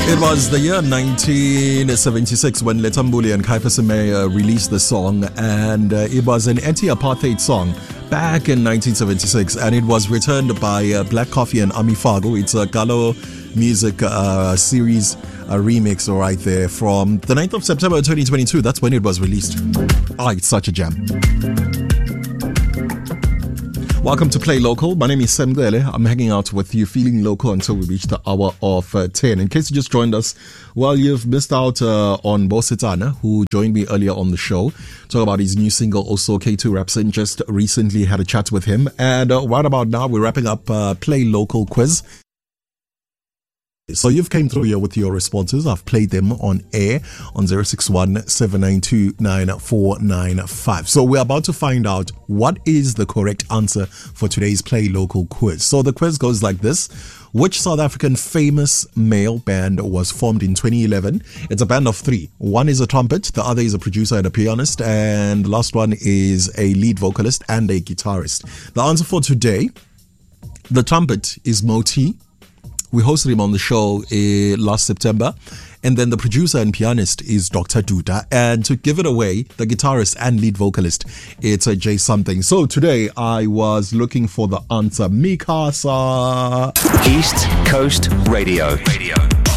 It was the year 1976 when Letambuli and Kaifa Seme released the song, and it was an anti-apartheid song back in 1976, and it was returned by Black Coffee and Ami Fago. It's a Galo Music series remix right there from the 9th of September 2022. That's when it was released. It's such a jam. Welcome to Play Local. My name is Sam Dele. I'm hanging out with you, feeling local until we reach the hour of 10. In case you just joined us, well, you've missed out on Bositana, who joined me earlier on the show, talk about his new single, also K2 Rapson. Just recently had a chat with him. And right about now, we're wrapping up Play Local quiz. So you've came through here with your responses. I've played them on air on 061-792-9495. So we're about to find out what is the correct answer for today's Play Local quiz. So the quiz goes like this. Which South African famous male band was formed in 2011? It's a band of three. One is a trumpet, the other is a producer and a pianist, and the last one is a lead vocalist and a guitarist. The answer for today, the trumpet is Moti. We hosted him on the show last September. And then the producer and pianist is Dr. Duda. And to give it away, the guitarist and lead vocalist, it's a J something. So today I was looking for the answer. Mikasa. East Coast Radio. Good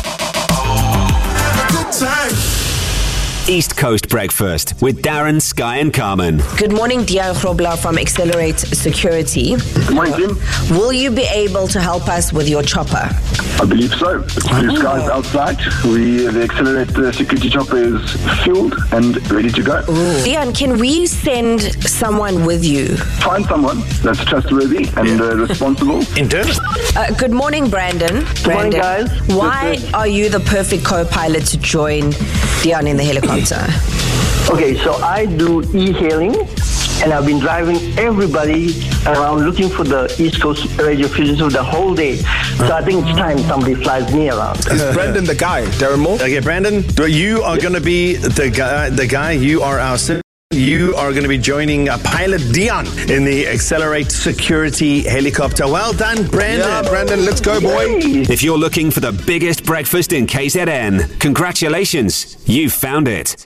time. East Coast Breakfast with Darren, Sky and Carmen. Good morning, Dian Grobler from Accelerate Security. Good morning, Jim. Will you be able to help us with your chopper? I believe so. Blue skies outside. The Accelerate Security chopper is fueled and ready to go. Dian, can we send someone with you? Find someone that's trustworthy and responsible. Internal. Good morning, Brandon. Good morning, guys. Why are you the perfect co-pilot to join Dian in the helicopter? Okay, so I do e-hailing, and I've been driving everybody around looking for the East Coast radio frequency the whole day. So I think it's time somebody flies me around. Is Brandon the guy? Darren Moore? Okay, Brandon, you are going to be the guy. You are our... You are going to be joining Pilot Dion in the Accelerate Security helicopter. Well done, Brandon. Yeah, Brandon, let's go, boy. If you're looking for the biggest breakfast in KZN, congratulations, you found it.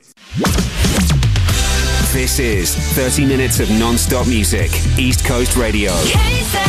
This is 30 minutes of non-stop music, East Coast Radio.